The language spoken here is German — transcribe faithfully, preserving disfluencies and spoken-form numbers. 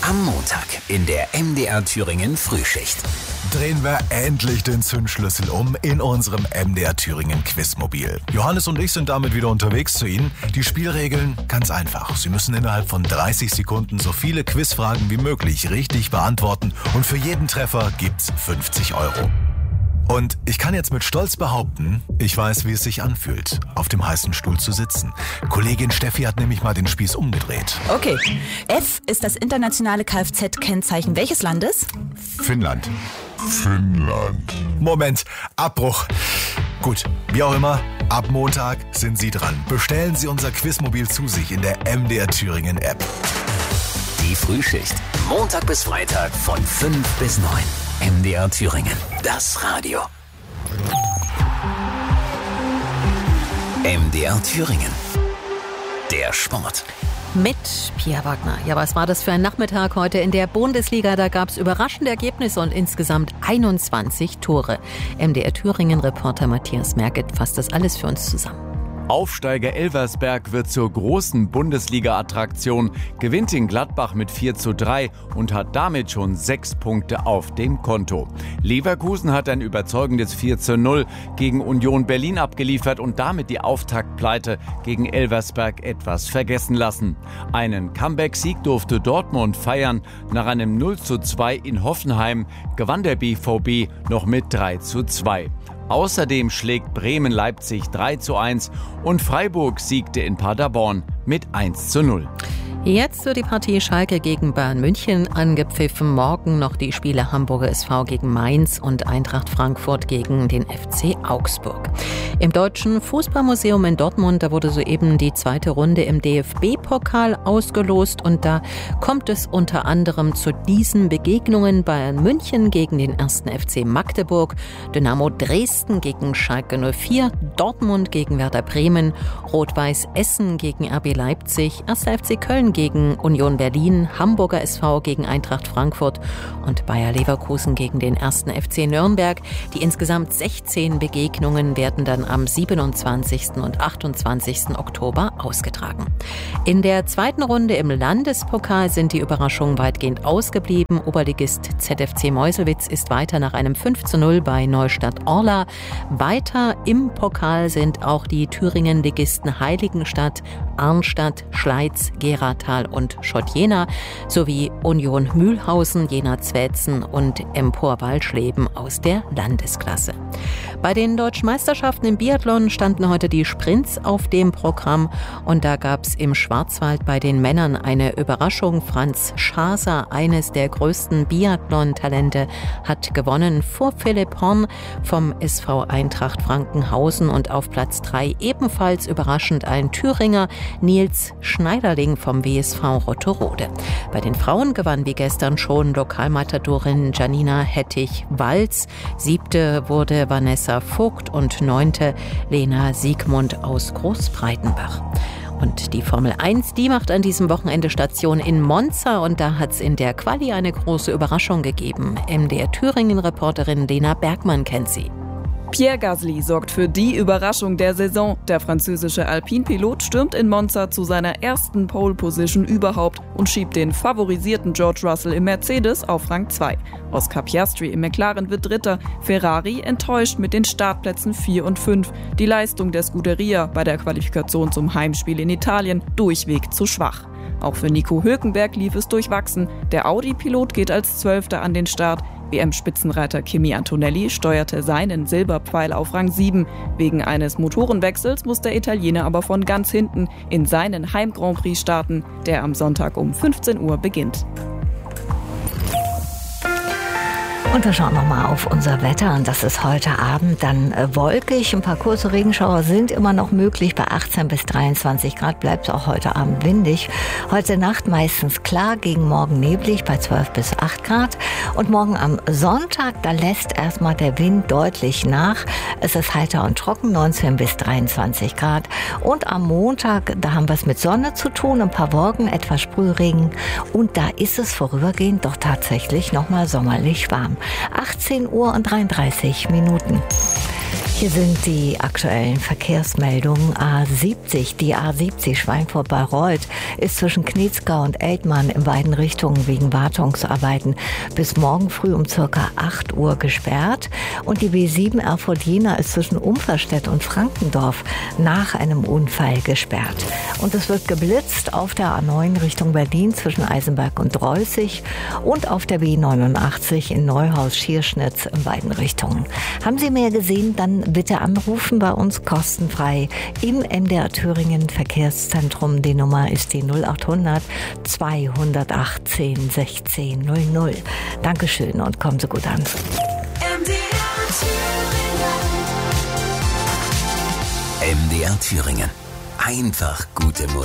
Am Montag in der M D R Thüringen Frühschicht. Drehen wir endlich den Zündschlüssel um in unserem M D R Thüringen Quizmobil. Johannes und ich sind damit wieder unterwegs zu Ihnen. Die Spielregeln ganz einfach. Sie müssen innerhalb von dreißig Sekunden so viele Quizfragen wie möglich richtig beantworten und für jeden Treffer gibt's fünfzig Euro. Und ich kann jetzt mit Stolz behaupten, ich weiß, wie es sich anfühlt, auf dem heißen Stuhl zu sitzen. Kollegin Steffi hat nämlich mal den Spieß umgedreht. Okay. F ist das internationale Kfz-Kennzeichen welches Landes? Finnland. Finnland. Moment, Abbruch. Gut, wie auch immer, ab Montag sind Sie dran. Bestellen Sie unser Quizmobil zu sich in der M D R Thüringen App. Die Frühschicht. Montag bis Freitag von fünf bis neun. M D R Thüringen. Das Radio. M D R Thüringen. Der Sport. Mit Pia Wagner. Ja, was war das für ein Nachmittag heute in der Bundesliga? Da gab es überraschende Ergebnisse und insgesamt einundzwanzig Tore. M D R Thüringen-Reporter Matthias Merget fasst das alles für uns zusammen. Aufsteiger Elversberg wird zur großen Bundesliga-Attraktion, gewinnt in Gladbach mit vier zu drei und hat damit schon sechs Punkte auf dem Konto. Leverkusen hat ein überzeugendes vier zu null gegen Union Berlin abgeliefert und damit die Auftaktpleite gegen Elversberg etwas vergessen lassen. Einen Comeback-Sieg durfte Dortmund feiern. Nach einem null zu zwei in Hoffenheim gewann der B V B noch mit drei zu zwei. Außerdem schlägt Bremen Leipzig drei zu eins und Freiburg siegte in Paderborn mit eins zu null. Jetzt wird die Partie Schalke gegen Bayern München angepfiffen. Morgen noch die Spiele Hamburger S V gegen Mainz und Eintracht Frankfurt gegen den F C Augsburg. Im Deutschen Fußballmuseum in Dortmund, da wurde soeben die zweite Runde im D F B-Pokal ausgelost und da kommt es unter anderem zu diesen Begegnungen: Bayern München gegen den ersten F C Magdeburg, Dynamo Dresden gegen Schalke null vier, Dortmund gegen Werder Bremen, Rot-Weiß Essen gegen R B Leipzig, erster F C Köln gegen Union Berlin, Hamburger S V gegen Eintracht Frankfurt und Bayer Leverkusen gegen den ersten F C Nürnberg. Die insgesamt sechzehn Begegnungen werden dann am siebenundzwanzigsten und achtundzwanzigsten Oktober ausgetragen. In der zweiten Runde im Landespokal sind die Überraschungen weitgehend ausgeblieben. Oberligist Z F C Meuselwitz ist weiter nach einem fünf zu null bei Neustadt Orla. Weiter im Pokal sind auch die Thüringen-Ligisten Heiligenstadt, Arnstadt, Schleiz, Geratal und Schott Jena sowie Union Mühlhausen, Jena Zweitzen und Empor Walschleben aus der Landesklasse. Bei den Deutschen Meisterschaften im Biathlon standen heute die Sprints auf dem Programm und da gab es im Schwarzwald bei den Männern eine Überraschung. Franz Schaser, eines der größten Biathlon-Talente, hat gewonnen vor Philipp Horn vom S V Eintracht Frankenhausen und auf Platz drei ebenfalls überraschend ein Thüringer, Nils Schneiderling vom W S V Rotterode. Bei den Frauen gewann wie gestern schon Lokalmatadorin Janina Hettich-Walz. Siebte wurde Vanessa Vogt und neunte Lena Siegmund aus Großbreitenbach. Und die Formel eins, die macht an diesem Wochenende Station in Monza und da hat es in der Quali eine große Überraschung gegeben. M D R Thüringen-Reporterin Lena Bergmann kennt sie. Pierre Gasly sorgt für die Überraschung der Saison. Der französische Alpine-Pilot stürmt in Monza zu seiner ersten Pole-Position überhaupt und schiebt den favorisierten George Russell im Mercedes auf Rang zwei. Oscar Piastri im McLaren wird Dritter, Ferrari enttäuscht mit den Startplätzen vier und fünf. Die Leistung der Scuderia bei der Qualifikation zum Heimspiel in Italien durchweg zu schwach. Auch für Nico Hülkenberg lief es durchwachsen. Der Audi-Pilot geht als Zwölfter an den Start. W M-Spitzenreiter Kimi Antonelli steuerte seinen Silberpfeil auf Rang sieben. Wegen eines Motorenwechsels muss der Italiener aber von ganz hinten in seinen Heim-Grand Prix starten, der am Sonntag um fünfzehn Uhr beginnt. Und wir schauen nochmal auf unser Wetter und das ist heute Abend dann äh, wolkig. Ein paar kurze Regenschauer sind immer noch möglich. Bei achtzehn bis dreiundzwanzig Grad bleibt es auch heute Abend windig. Heute Nacht meistens klar, gegen morgen neblig bei zwölf bis acht Grad. Und morgen am Sonntag, da lässt erstmal der Wind deutlich nach. Es ist heiter und trocken, neunzehn bis dreiundzwanzig Grad. Und am Montag, da haben wir es mit Sonne zu tun, ein paar Wolken, etwas Sprühregen. Und da ist es vorübergehend doch tatsächlich nochmal sommerlich warm. achtzehn Uhr und dreiunddreißig Minuten. Hier sind die aktuellen Verkehrsmeldungen. A siebzig, die A siebzig Schweinfurt-Bayreuth ist zwischen Kniezgau und Eltmann in beiden Richtungen wegen Wartungsarbeiten bis morgen früh um circa acht Uhr gesperrt. Und die B sieben Erfurt-Jena ist zwischen Umferstedt und Frankendorf nach einem Unfall gesperrt. Und es wird geblitzt auf der A neun Richtung Berlin zwischen Eisenberg und Dreußig und auf der B neunundachtzig in Neuhaus-Schierschnitz in beiden Richtungen. Haben Sie mehr gesehen? Dann bitte anrufen bei uns kostenfrei im M D R Thüringen Verkehrszentrum. Die Nummer ist die null achthundert zweihundertachtzehn sechzehn null null. Dankeschön und kommen Sie gut an. M D R Thüringen. Einfach gute Musik.